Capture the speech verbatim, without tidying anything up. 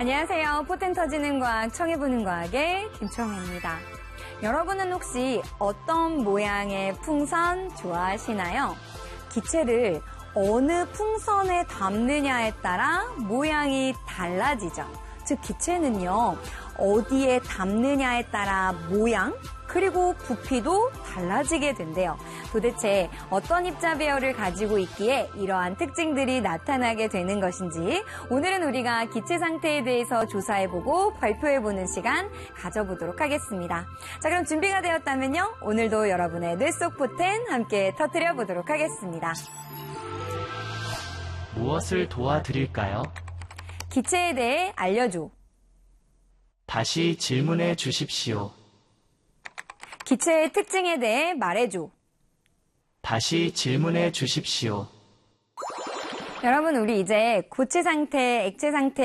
안녕하세요. 포텐 터지는 과학, 청해보는 과학의 김청혜입니다. 여러분은 혹시 어떤 모양의 풍선 좋아하시나요? 기체를 어느 풍선에 담느냐에 따라 모양이 달라지죠. 즉 기체는요, 어디에 담느냐에 따라 모양, 그리고 부피도 달라지게 된대요. 도대체 어떤 입자 배열을 가지고 있기에 이러한 특징들이 나타나게 되는 것인지 오늘은 우리가 기체 상태에 대해서 조사해보고 발표해보는 시간 가져보도록 하겠습니다. 자, 그럼 준비가 되었다면요, 오늘도 여러분의 뇌 속 포텐 함께 터뜨려 보도록 하겠습니다. 무엇을 도와드릴까요? 기체에 대해 알려줘. 다시 질문해 주십시오. 기체의 특징에 대해 말해줘. 다시 질문해 주십시오. 여러분, 우리 이제 고체 상태, 액체 상태